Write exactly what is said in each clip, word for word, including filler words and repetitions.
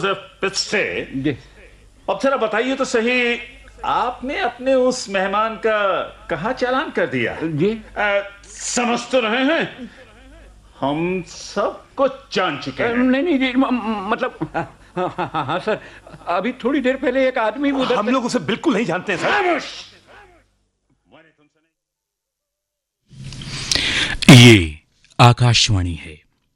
Joseph पिस्टे। जी। अब जरा बताइए तो सही, आपने अपने उस मेहमान का कहाँ चालान कर दिया? जी। आ, समझ तो रहे हैं, हम सब कुछ जान चुके हैं। नहीं नहीं जी, मतलब हाँ हाँ हाँ हाँ सर, अभी थोड़ी देर पहले एक आदमी उधर हम लोग उसे बिल्कुल नहीं जानते सर। ये आकाशवाणी है।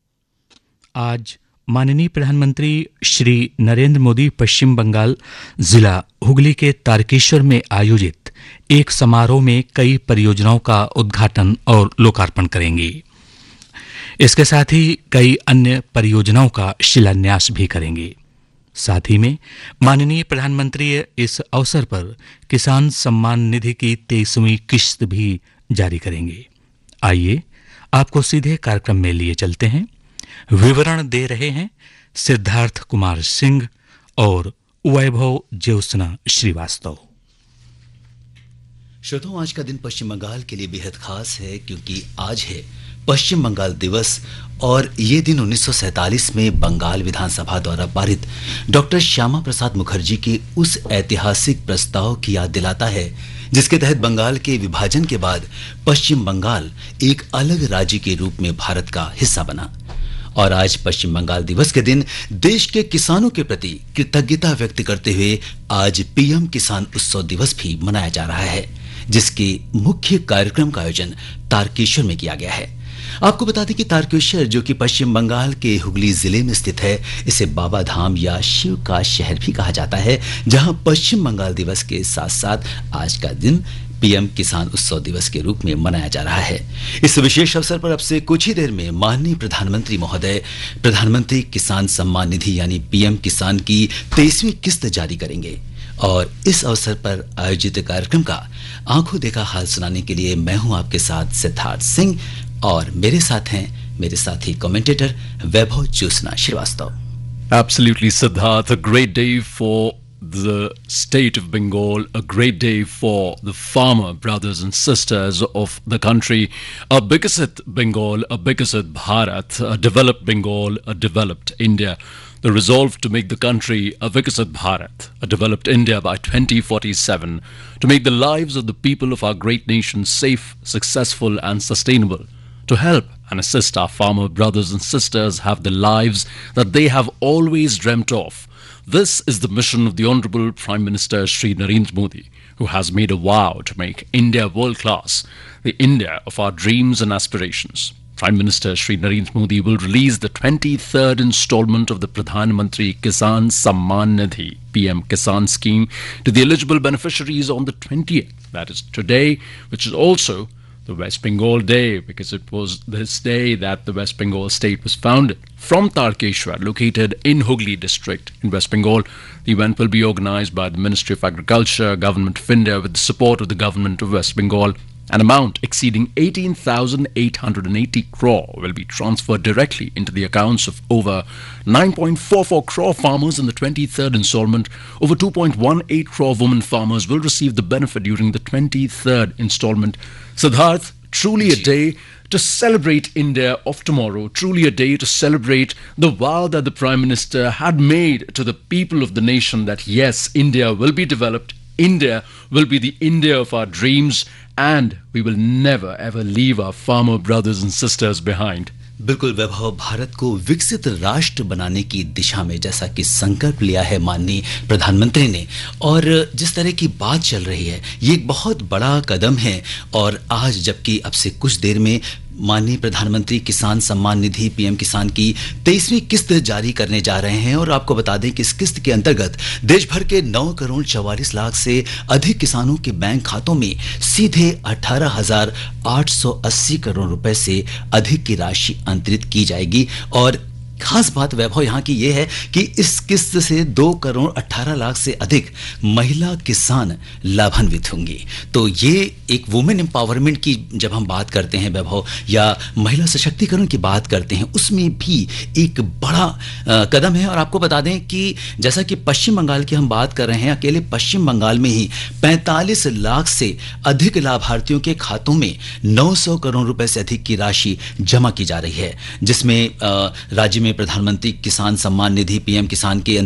आज माननीय प्रधानमंत्री श्री नरेंद्र मोदी पश्चिम बंगाल जिला हुगली के तारकेश्वर में आयोजित एक समारोह में कई परियोजनाओं का उद्घाटन और लोकार्पण करेंगे। इसके साथ ही कई अन्य परियोजनाओं का शिलान्यास भी करेंगे। साथ ही में माननीय प्रधानमंत्री इस अवसर पर किसान सम्मान निधि की तेईसवीं किश्त भी जारी करेंगे। आइए आपको सीधे कार्यक्रम में लिए चलते हैं। विवरण दे रहे हैं सिद्धार्थ कुमार सिंह और वैभव ज्योत्सना श्रीवास्तव। श्रोताओं, आज का दिन पश्चिम बंगाल के लिए बेहद खास है क्योंकि आज है पश्चिम बंगाल दिवस और ये दिन उन्नीस सौ सैंतालीस में बंगाल विधानसभा द्वारा पारित डॉक्टर श्यामा प्रसाद मुखर्जी के उस ऐतिहासिक प्रस्ताव की याद दिलाता है जिसके तहत बंगाल के विभाजन के बाद पश्चिम बंगाल एक अलग राज्य के रूप में भारत का हिस्सा बना। और आज पश्चिम बंगाल दिवस के दिन देश के किसानों के प्रति कृतज्ञता व्यक्त करते हुए आज पीएम किसान उत्सव दिवस भी मनाया जा रहा है, जिसके मुख्य कार्यक्रम का आयोजन तारकेश्वर में किया गया है। आपको बता दें कि तारकेश्वर, जो कि पश्चिम बंगाल के हुगली जिले में स्थित है, इसे बाबा धाम या शिव का शहर भी कहा जाता है, जहां पश्चिम बंगाल दिवस के साथ साथ आज का दिन पीएम किसान उत्सव दिवस के रूप में मनाया जा रहा है। इस विशेष अवसर पर अब से कुछ ही देर में माननीय प्रधानमंत्री महोदय प्रधानमंत्री किसान सम्मान निधि यानी पीएम किसान की तेईसवीं किस्त जारी करेंगे। और इस अवसर पर आयोजित कार्यक्रम का आंखों देखा हाल सुनाने के लिए मैं हूं आपके साथ सिद्धार्थ सिंह और मेरे साथ हैं मेरे साथी commentator Vaibhav Jyotsna Srivastava. Absolutely, Siddharth. A great day for the state of Bengal, a great day for the farmer brothers and sisters of the country. A Bikasit Bengal, a Bikasit Bharat, a developed Bengal, a developed India. The resolve to make the country a Viksit Bharat, a developed India by twenty forty-seven, to make the lives of the people of our great nation safe, successful and sustainable, to help and assist our farmer brothers and sisters have the lives that they have always dreamt of. This is the mission of the Honorable Prime Minister Shri Narendra Modi, who has made a vow to make India world-class, the India of our dreams and aspirations. Prime Minister Shri Narendra Modi will release the twenty-third installment of the Pradhan Mantri Kisan Samman Nidhi P M Kisan scheme to the eligible beneficiaries on the twentieth, that is today, which is also the West Bengal Day, because it was this day that the West Bengal state was founded. From Tarkeshwar, located in Hooghly district in West Bengal, the event will be organized by the Ministry of Agriculture, Government of India, with the support of the Government of West Bengal. An amount exceeding eighteen thousand eight hundred eighty crore will be transferred directly into the accounts of over nine point four four crore farmers in the twenty-third installment. Over two point one eight crore women farmers will receive the benefit during the twenty-third installment. Siddharth, truly a day to celebrate India of tomorrow, truly a day to celebrate the vow that the Prime Minister had made to the people of the nation that yes, India will be developed, India will be the India of our dreams, and we will never ever leave our farmer brothers and sisters behind. बिल्कुल वैभव, भारत को विकसित राष्ट्र बनाने की दिशा में जैसा कि संकल्प लिया है माननीय प्रधानमंत्री ने, और जिस तरह की बात चल रही है, ये एक बहुत बड़ा कदम है। और आज जबकि अब से कुछ देर में माननीय प्रधानमंत्री किसान सम्मान निधि पीएम किसान की तेईसवीं किस्त जारी करने जा रहे हैं, और आपको बता दें कि इस किस्त के अंतर्गत देश भर के नौ करोड़ चौवालीस लाख से अधिक किसानों के बैंक खातों में सीधे अठारह हजार आठ सौ अस्सी करोड़ रुपए से अधिक की राशि अंतरित की जाएगी। और खास बात वैभव यहाँ की ये है कि इस किस्त से दो करोड़ अठारह लाख से अधिक महिला किसान लाभान्वित होंगी। तो ये एक वुमेन एम्पावरमेंट की जब हम बात करते हैं वैभव, या महिला सशक्तिकरण की बात करते हैं, उसमें भी एक बड़ा आ, कदम है। और आपको बता दें कि जैसा कि पश्चिम बंगाल की हम बात कर रहे हैं, अकेले पश्चिम बंगाल में ही पैंतालीस लाख से अधिक लाभार्थियों के खातों में नौ सौ करोड़ रुपए से अधिक की राशि जमा की जा रही है, जिसमें राज्य में प्रधानमंत्री किसान सम्मान निधि पीएम किसान के